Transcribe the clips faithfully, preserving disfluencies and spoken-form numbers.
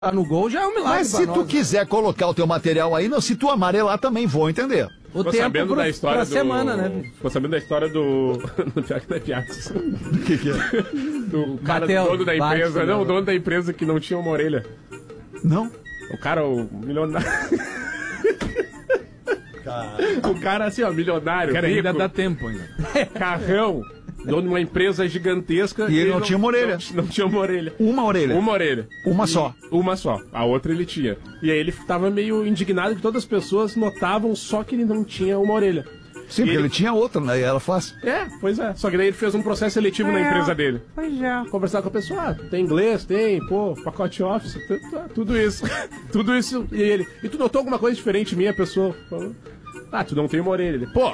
no gol já é um milagre. Mas se tu quiser colocar o teu material aí, não, se tu amarelar também, vou entender. O Ficou tempo sabendo pro, da história pra do... semana, né? Ficou sabendo da história do... do pior que não é piada. O que que é? Do cara, Bateu, do dono da empresa. bate, não, né? o dono da empresa que não tinha uma orelha. Não? O cara, o milionário... O cara, assim, ó, milionário, Cara, rico, ainda dá tempo ainda. carrão, dono de uma empresa gigantesca. E ele não tinha uma orelha. Não, não tinha uma orelha. Uma orelha. Uma orelha. Uma E- só. Uma só. A outra ele tinha. E aí ele tava meio indignado que todas as pessoas notavam só que ele não tinha uma orelha. Sim, E porque ele- ele tinha outra, né? E ela faz. É, pois é. Só que daí ele fez um processo seletivo na empresa dele. Pois é. Conversar com a pessoa, ah, tem inglês, tem, pô, pacote office, tu- tu- tudo isso. Tudo isso. E ele, e tu notou alguma coisa diferente em mim? A pessoa falou, ah, tu não tem uma orelha. Ele, pô,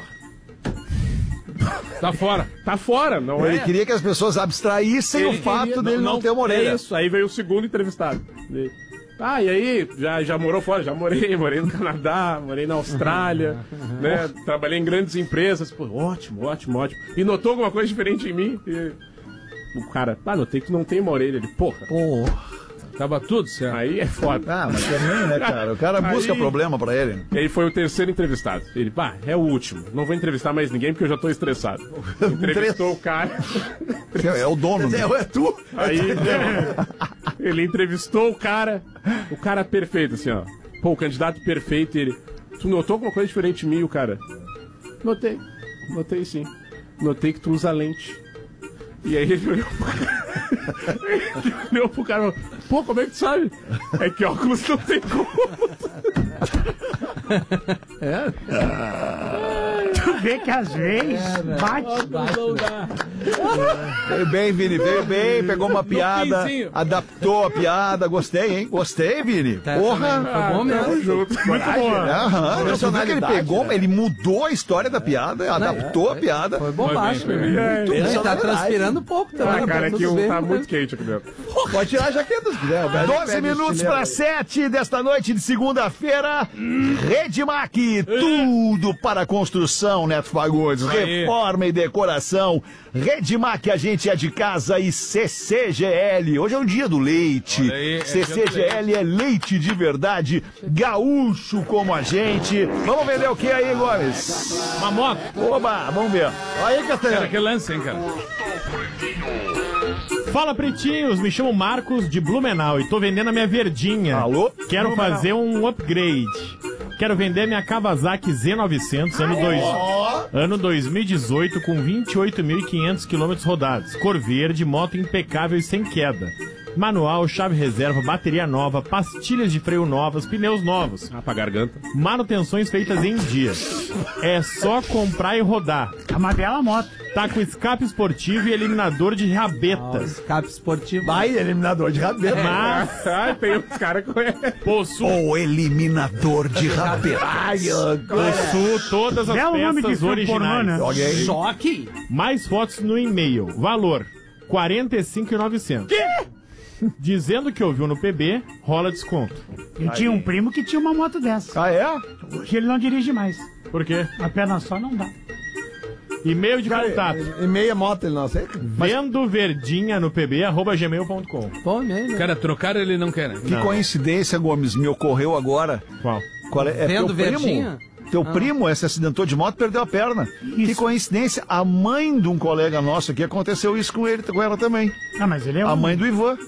tá fora. Tá fora, não Ele é? queria que as pessoas abstraíssem Ele o fato queria- dele não, ter uma orelha. É isso, aí veio o segundo entrevistado. Ele, ah, e aí, já, já morou fora? Já morei, morei no Canadá, morei na Austrália, né? Trabalhei em grandes empresas. Pô, ótimo, ótimo, ótimo. E notou alguma coisa diferente em mim? E o cara, ah, notei que tu não tem uma orelha. Ele, porra, Porra. Tava tudo certo. aí é foda. Ah, mas também, né, cara? O cara busca Aí- problema pra ele. E aí foi o terceiro entrevistado. Ele, pá, é o último. Não vou entrevistar mais ninguém porque eu já tô estressado. Entrevistou o cara. É o dono. né? É tu? Aí, meu, ele entrevistou o cara, o cara perfeito, assim, ó. Pô, o candidato perfeito, e ele. Tu notou alguma coisa diferente em mim, o cara? Notei, notei sim. Notei que tu usa lente. E aí ele olhou pro cara. Ele olhou pro cara e falou, pô, como é que tu sabe? É que óculos não tem como. Tu vê que às vezes bate. Não dá. Veio bem, Vini, veio bem, pegou uma piada, finzinho. adaptou a piada. Gostei, hein? Gostei, Vini. Tá, Porra. também. Foi bom mesmo. Junto. Muito boa. Aham, você viu que ele pegou, né? ele mudou a história da piada, adaptou a piada. Foi bombástico. Foi bem, foi bem. Ele tá Personalidade. transpirando pouco também. Ah, cara, tudo aqui um bem, tá né? muito quente aqui dentro. Pode tirar a jaqueta se quiser. Alberto. doze Pede minutos chinelo para aí. sete desta noite de segunda-feira. Redmac, tudo para construção, Neto Fagundes. Aí. Reforma e decoração. Redmac, a gente é de casa e C C G L. Hoje é o dia do leite. Olha aí, é C C G L dia é leite de verdade, gaúcho como a gente. Vamos vender o que aí, Gomes? Uma moto. Oba, vamos ver. Aí, Cara, Castanheira. que lance, hein, cara? Fala, pretinhos, me chamo Marcos de Blumenau e tô vendendo a minha verdinha. Alô? Quero fazer um upgrade. Quero vender minha Kawasaki Z novecentos, ano, dois, ano dois mil e dezoito, com vinte e oito mil e quinhentos quilômetros rodados. Cor verde, moto impecável e sem queda. Manual, chave reserva, bateria nova, pastilhas de freio novas, pneus novos. Ah, pra garganta. Manutenções feitas em dia. É só comprar e rodar. É uma bela moto. Tá com escape esportivo e eliminador de rabetas. Escape esportivo. Vai, eliminador de rabeta. Mas Ai, tem uns caras com ele. possui, O eliminador de rabeta. Ai, que loucura. possuo todas as Belo nome de peças filme pornô, originais. né? Ok. Só que. Mais fotos no e-mail. Valor quarenta e cinco mil e novecentos. Dizendo que ouviu no P B, rola desconto. Eu tinha um primo que tinha uma moto dessa. Ah, é? Hoje ele não dirige mais. Por quê? A perna só não dá. E-mail de contato. E meia moto ele não aceita? Vendo verdinha no pb, arroba gmail ponto com. Bom mesmo. né? Cara, trocar ele não quer, né? Que coincidência, Gomes, me ocorreu agora. Qual? Qual é, é Vendo teu primo? verdinha? Teu primo se acidentou de moto e perdeu a perna. Que Isso. coincidência, a mãe de um colega nosso aqui, aconteceu isso com ele, com ela também. Ah, mas ele é um... A mãe do Ivan.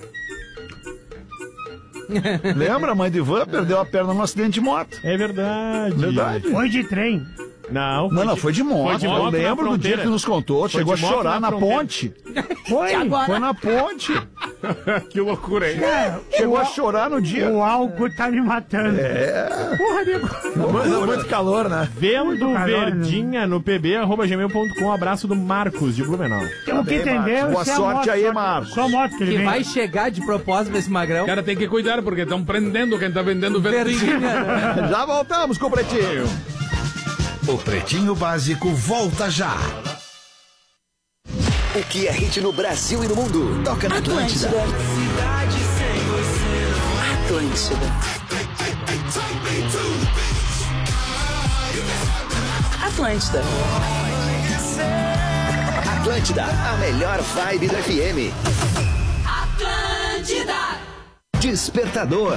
Lembra? A mãe do Ivan perdeu a perna num acidente de moto. É verdade. Verdade. Foi de trem. Não, Não, não, de- foi de moto. Foi de Eu moto na lembro do dia fronteira. que nos contou. Foi Chegou a de moto chorar na na, fronteira. ponte. Foi. Foi na ponte. Que loucura, hein? Chegou a chorar no dia. O álcool tá me matando. É. Porra, nego. Muito, muito calor, né? Vendo Muito calor, verdinha no pb, arroba gmail ponto com. Abraço do Marcos de Blumenau. O que entendeu? Boa se é a sorte moto, aí, só- Marcos. Só moto que ele Que vem. vai chegar de propósito esse magrão. Cara, tem que cuidar, porque estão prendendo quem tá vendendo verdinho. Verdinha. né? Já voltamos com o Pretinho. O Pretinho Básico volta já. O que é hit no Brasil e no mundo? Toca na Atlântida. Atlântida. Atlântida. Atlântida, a melhor vibe do F M. Atlântida. Despertador.